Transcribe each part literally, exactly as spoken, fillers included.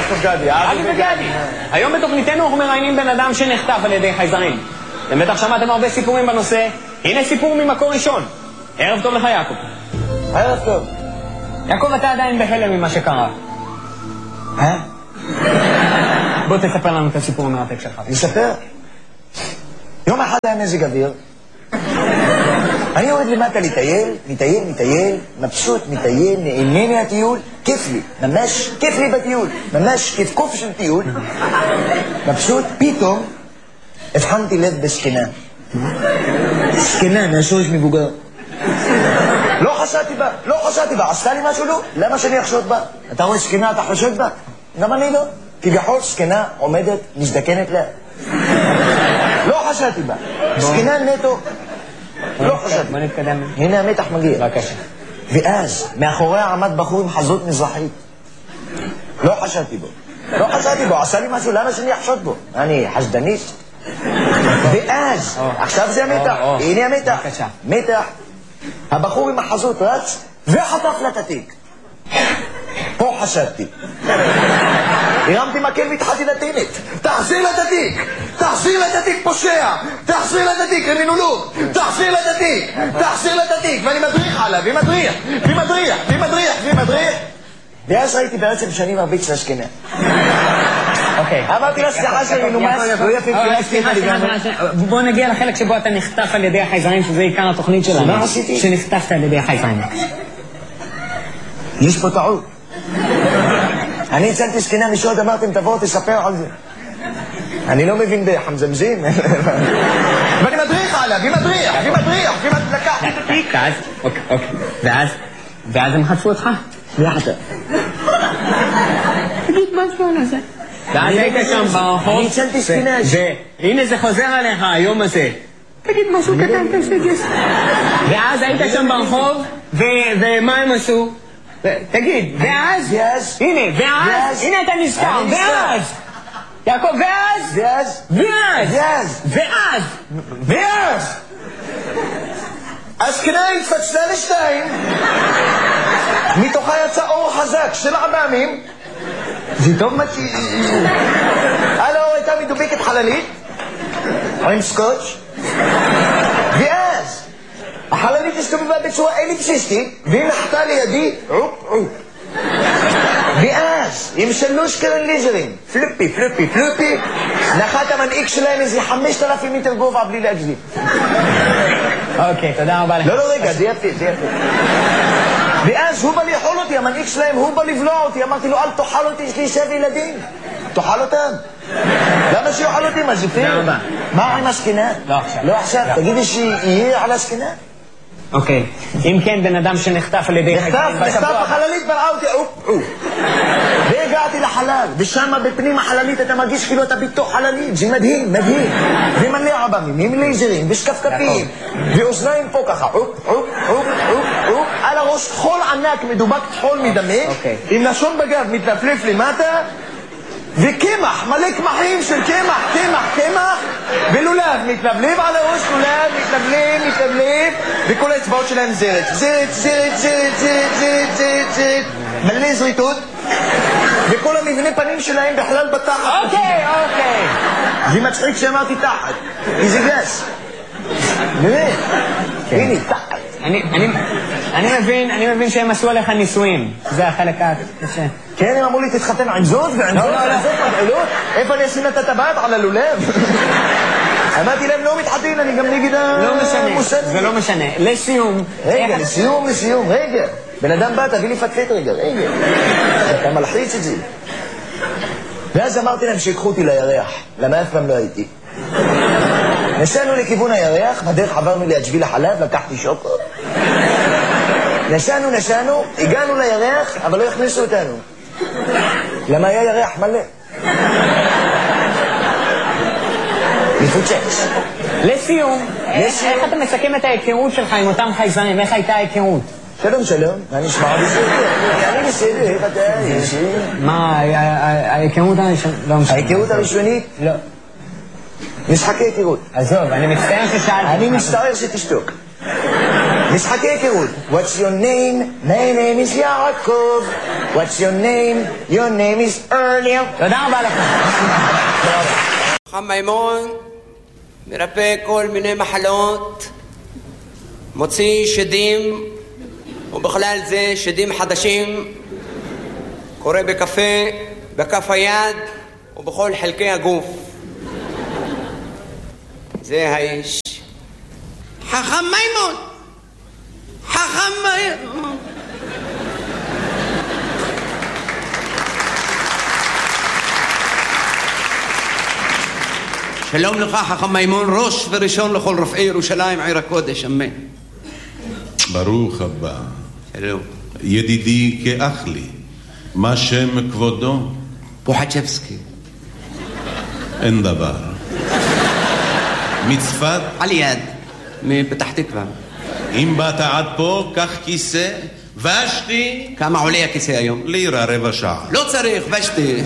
יעקב גדי. אבי וגדי. היום בתוכניתנו אנחנו מראיינים בן אדם שנחטף על ידי חייזרים. אתם בטח שמעתם הרבה סיפורים בנושא. הנה סיפור ממקור ראשון. ערב טוב לך, יעקב. ערב טוב. יעקב, אתה עדיין בהלם ממה שקרה. אה? בוא תספר לנו את הסיפור המרתק שלך. נספר? יום אחד היה מזג אוויר. אני יורד למטה לטייל, מטייל, מטייל, מבסוט, מטייל, נהנה מהטיול, כיף לי, ממש כיף לי בטיול, ממש כיף קוף של טיול. מבסוט, פתאום הבחנתי לב בסכנה. סכנה, מהשורש מבוגר. לא חשדתי בה, לא חשדתי בה, עשתה לי משהו לא? למה שאני אחשוד בה? אתה רואה סכנה, אתה חושד בה? גם אני לא. כביכול סכנה עומדת, מזדקנת לה. לא חשדתי בה. סכנה נטו. לא חשדתי. בוא נתקדם. הנה המתח מגיע. בבקשה. ואז, מאחוריה עמד בחור עם חזות מזרחית. לא חשדתי בו. לא חשדתי בו, עשה לי משהו, למה שאני אחשוד בו? אני חשדנית? ואז, עכשיו זה המתח. הנה המתח. בבקשה. מתח. הבחור עם החזות רץ וחטף לה את התיק. פה חשדתי. הרמתי מקל והתחלתי לטינית. תחזיר לה את התיק! תחזיר לה את התיק, פושע! תחזיר לה את התיק, קרימינולוג! תחזיר לה את התיק! תחזיר לה את התיק! ואני מדריך עליו, ומדריך, ומדריך, ומדריך, ומדריך. ואז ראיתי בעצם שאני מרביץ להשכנה. אוקיי. אמרתי לה, סליחה שאני נומס, לא יפה, סליחה, סליחה, בוא נגיע לחלק שבו אתה נחטף על ידי החייזרים, שזה עיקר התוכנית שלנו. מה עשיתי? שנחטפת על ידי החייזרים. יש פה טעות. אני הצלתי סכינה משוד, אמרתם תבואו תספר על זה. אני לא מבין בחמזמזים. ואני מדריך עליו, היא מדריך, היא מדריך, היא מדלקה. ואז, אוקיי, אוקיי. ואז, ואז הם חטפו אותך. יחד. תגיד משהו על זה. ואז היית שם ברחוב. אני הצלתי סכינה. והנה זה חוזר עליך היום הזה. תגיד משהו קטן, תשגס. ואז היית שם ברחוב, ומה הם עשו? תגיד, ואז? ואז? הנה, ואז? הנה אתה נזכר, ואז? יעקב, ואז? ואז? ואז? ואז? ואז? ואז? הסכינה התפצלה לשתיים, מתוכה יצא אור חזק של עממים. זה טוב מה ש... הלו, הייתה מדובקת חללית עם סקוץ'. ואז החללית הסתובבה בצורה אליפסיסטית והיא נחתה לידי עופ עופ. ואז עם שלוש קרן ליזרים, פלופי פלופי פלופי, נחת המנהיג שלהם איזה חמשת אלפים מטר גובה בלי להגזים. אוקיי, תודה רבה לך. לא, לא, רגע, זה יפה, זה יפה. ואז הוא בא לאכול אותי, המנהיג שלהם, הוא בא לבלוע אותי. אמרתי לו, אל תאכל אותי, יש לי שבע ילדים. תאכל אותם. למה שיאכל אותי? מה זה פייר? תודה רבה. מה עם הסכינה? לא עכשיו. לא עכשיו, תגידי שיהיה על הסכינה. אוקיי, אם כן, בן אדם שנחטף על ידי נחטף, נחטף החללית בראה אותי, אופ, אופ. והגעתי לחלל, ושם בפנים החללית אתה מרגיש כאילו אתה בתוך חללית, זה מדהים, מדהים. ומלא עבמים, עם לייזרים, ושקפקפים, ואוזניים פה ככה, אופ, אופ, אופ, אופ, אופ, על הראש חול ענק, מדובק חול מדמק, עם לשון בגב מתנפלף למטה, וקמח, מלא קמחים של קמח, קמח, קמח, ולולב, מתלבלב על הראש, לולב, מתלבלב, מתלבלב, וכל האצבעות שלהם זרת, זרת, זרת, זרת, זרת, זרת, זרת, זרת, מלא זריתות, וכל המבנה פנים שלהם בכלל בתחת. אוקיי, אוקיי. זה מצחיק שאמרתי תחת, כי זה גס. באמת, הנה, תחת. אני מבין, אני מבין שהם עשו עליך ניסויים. זה החלק הקשה. כן, הם אמרו לי תתחתן עם זאת ועם זאת ועם זאת מגעילות. איפה אני אשים את הטבעת? על הלולב? אמרתי להם לא מתחתן, אני גם נגד המוסד. זה לא משנה. לסיום. רגע, לסיום, לסיום, רגע. בן אדם בא, תביא לי פטפט רגע, רגע. אתה מלחיץ את זה. ואז אמרתי להם שיקחו אותי לירח, למה אף פעם לא הייתי. נסענו לכיוון הירח, בדרך עברנו ליד שביל החלב, לקחתי שוקו. נסענו, נסענו, הגענו לירח, אבל לא הכניסו אותנו. למה היה ירח מלא? מפוצץ. לסיום, איך אתה מסכם את ההיכרות שלך עם אותם חייזרים? איך הייתה ההיכרות? שלום, שלום, מה נשמע בסדר? אני בסדר, איך אתה? מה, ההיכרות הראשונית? ההיכרות הראשונית? לא. משחקי היכרות. עזוב, אני מצטער ששאלתי. אני מצטער שתשתוק. משחקי היכרות. What's your name? My name is יעקב. What's your name? Your name is earlier. תודה רבה לך. חכם מימון מרפא כל מיני מחלות, מוציא שדים, ובכלל זה שדים חדשים, קורא בקפה, בכף היד ובכל חלקי הגוף. זה האיש. חכם מימון! חכם מימון! שלום לך חכם מימון, ראש וראשון לכל רופאי ירושלים עיר הקודש, אמן. ברוך הבא. שלום. ידידי כאח לי, מה שם כבודו? פוחצ'בסקי. אין דבר. מצפת? על יד, מפתח תקווה. אם באת עד פה, קח כיסא, ושתי. כמה עולה הכיסא היום? לירה רבע שעה. לא צריך, ושתי.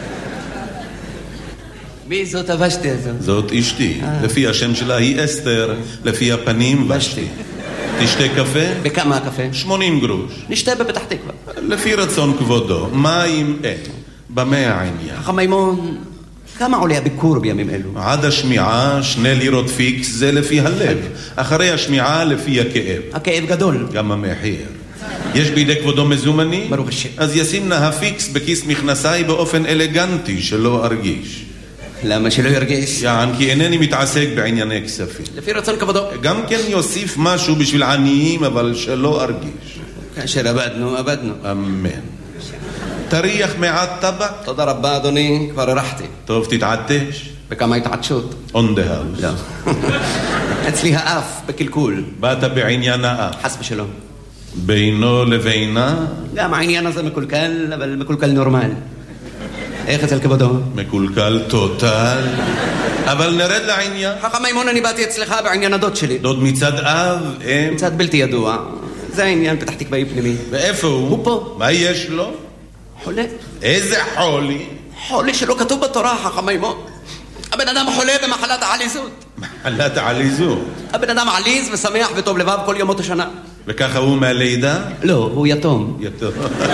מי זאת הוושתי הזאת? זאת אשתי. לפי השם שלה היא אסתר, לפי הפנים ושתי. תשתה קפה? בכמה הקפה? שמונים גרוש. נשתה בפתח תקווה. לפי רצון כבודו. מים אין. במה העניין? חכם מימון, כמה עולה הביקור בימים אלו? עד השמיעה שני לירות פיקס זה לפי הלב. אחרי השמיעה לפי הכאב. הכאב גדול. גם המחיר. יש בידי כבודו מזומני? ברוך השם. אז ישים נא הפיקס בכיס מכנסיי באופן אלגנטי שלא ארגיש. למה שלא ירגיש? יען כי אינני מתעסק בענייני כספים. לפי רצון כבודו. גם כן יוסיף משהו בשביל עניים אבל שלא ארגיש. כאשר עבדנו, עבדנו. אמן. תריח מעט טבק? תודה רבה אדוני, כבר הרחתי. טוב, תתעטש. בכמה התעטשות? On the house. לא. אצלי האף בקלקול. באת בעניין האף. חס ושלום. בינו לבינה? גם העניין הזה מקולקל, אבל מקולקל נורמל. איך אצל כבודו? מקולקל טוטל. אבל נרד לעניין. חכם מימון, אני באתי אצלך בעניין הדוד שלי. דוד מצד אב, אם? מצד בלתי ידוע. זה העניין פתח תקוואי פנימי. ואיפה הוא? הוא פה. מה יש לו? חולה. איזה חולי? חולה שלא כתוב בתורה, חכם מימון. הבן אדם חולה במחלת העליזות. מחלת העליזות. הבן אדם עליז ושמח וטוב לבב כל ימות השנה. וככה הוא מהלידה? לא, הוא יתום. יתום.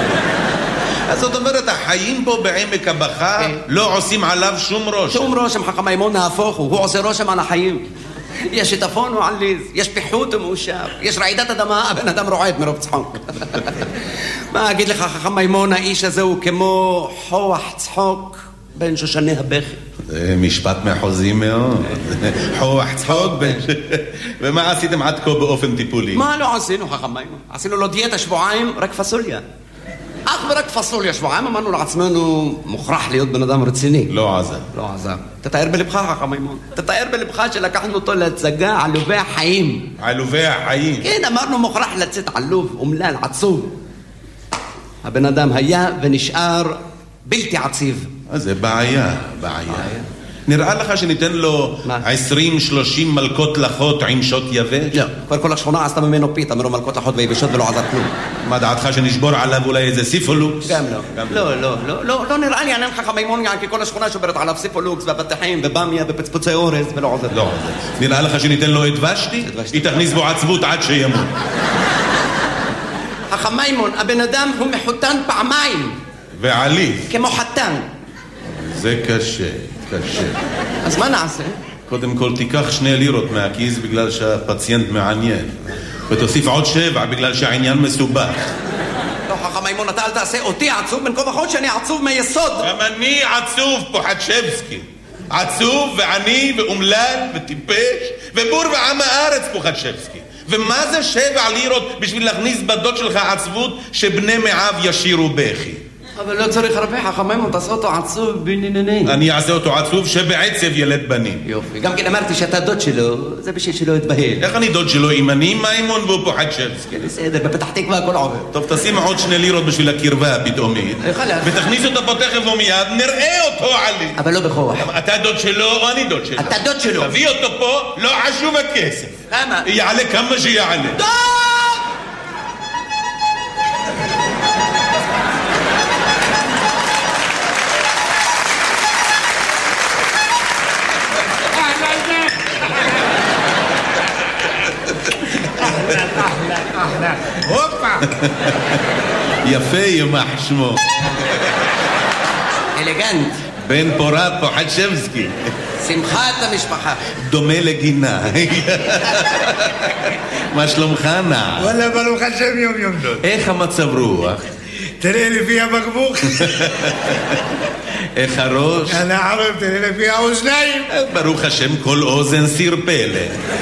אז זאת אומרת, החיים פה בעמק הבכה לא עושים עליו שום רושם. שום רושם, חכם מימון, נהפוך הוא. הוא עושה רושם על החיים. יש שיטפון הוא עליז, יש פיחות הוא מאושר, יש רעידת אדמה, הבן אדם רועד מרוב צחוק. מה אגיד לך, חכם מימון, האיש הזה הוא כמו חוח צחוק בין שושני הבכי. זה משפט מחוזי מאוד. חוח צחוק בין... ומה עשיתם עד כה באופן טיפולי? מה לא עשינו, חכם מימון? עשינו לו דיאטה שבועיים, רק פסוליה. אך ורק פסוליה שבועיים, אמרנו לעצמנו, מוכרח להיות בן אדם רציני. לא עזר. לא עזר. תתאר בלבך, חכם מימון. תתאר בלבך שלקחנו אותו להצגה עלובי החיים. עלובי החיים? כן, אמרנו מוכרח לצאת עלוב, אומלל, עצוב. הבן אדם היה ונשאר בלתי עציב. אז זה בעיה, בעיה. נראה לך שניתן לו עשרים שלושים מלכות לחות עם שוט יבש? לא, כבר כל השכונה עשתה ממנו פיתה, מרוב מלכות לחות ויבשות ולא עזר כלום. מה דעתך שנשבור עליו אולי איזה סיפולוקס? גם לא. לא, לא, לא, לא, לא נראה לי עניין חכם מימון, כי כל השכונה שוברת עליו סיפולוקס והבטחים ובמיה ופצפוצי אורז ולא עוזר. לא עוזר. נראה לך שניתן לו את ושתי? היא תכניס בו עצבות עד שימות. חכם מימון, הבן אדם הוא מחותן פעמיים. ועליף. כמו חתן. זה קשה, קשה. אז מה נעשה? קודם כל תיקח שני לירות מהכיס בגלל שהפציינט מעניין. ותוסיף עוד שבע בגלל שהעניין מסובך. לא, חכם מימון, אתה אל תעשה אותי עצוב בין כה וכה שאני עצוב מיסוד. גם אני עצוב, פוחצ'בסקי. עצוב ועני ואומלל וטיפש ובור ועם הארץ, פוחצ'בסקי. ומה זה שבע לירות בשביל להכניס בדוד שלך עצבות שבני מעב ישירו בכי? אבל לא צריך הרבה, חכם מימון, תעשה אותו עצוב בנינני. אני אעשה אותו עצוב שבעצב ילד בנים. יופי. גם כן אמרתי שאתה דוד שלו, זה בשביל שלא יתבהל. איך אני דוד שלו? אם אני מימון והוא פוחצ'בסקי? בסדר, בפתח תקווה הכל עובר. טוב, תשים עוד שני לירות בשביל הקרבה הפתאומית. חלק. ותכניס אותו פה תכף ומיד, נראה אותו עלי. אבל לא בכוח. אתה דוד שלו או אני דוד שלו? אתה דוד שלו. תביא אותו פה, לא חשוב הכסף. כמה? יעלה כמה שיעלה. דוד! That's יפה יימח שמו. אלגנט. בן פורת פוחדשבסקי. שמחת המשפחה. דומה לגינה. מה שלומך נע? וואלה, ברוך השם יום יום דוד. איך המצב רוח? תראה לפי הבקבוק. איך הראש? אני ערב, תראה לפי האוזניים. ברוך השם כל אוזן סיר פלא.